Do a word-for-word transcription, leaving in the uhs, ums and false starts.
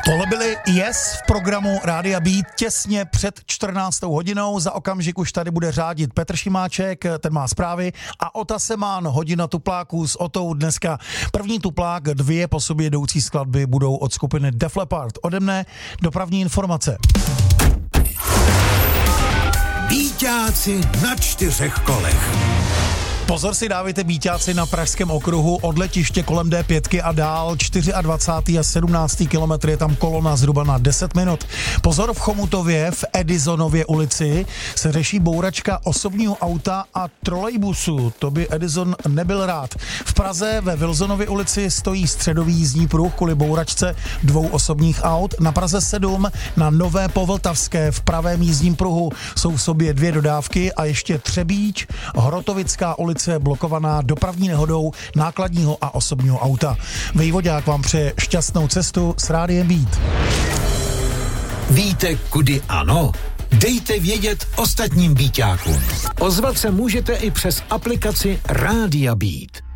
Tohle byly Yes v programu Rádia Beat těsně před čtrnáctou hodinou. Za okamžik už tady bude řádit Petr Šimáček, ten má zprávy, a Ota Semán, hodina tupláků s Otou. Dneska první tuplák, dvě po sobě jdoucí skladby budou od skupiny Def Leppard. Ode mne dopravní informace. Bíťáci na čtyřech kolech. Pozor si dávejte, bíťáci, na Pražském okruhu od letiště kolem D pět a dál dvacátý čtvrtý a sedmnáctý kilometr je tam kolona zhruba na deset minut. Pozor, v Chomutově v Edisonově ulici se řeší bouračka osobního auta a trolejbusu. To by Edison nebyl rád. V Praze ve Wilsonově ulici stojí středový jízdní pruh kvůli bouračce dvou osobních aut. Na Praze sedm na Nové Povltavské v pravém jízdním pruhu jsou v sobě dvě dodávky a ještě Třebíč, Hrotovická ulice blokovaná dopravní nehodou nákladního a osobního auta. Vejvodák vám přeje šťastnou cestu s Rádiem Beat. Víte, kudy ano? Dejte vědět ostatním bíťákům. Ozvat se můžete i přes aplikaci Rádia Beat.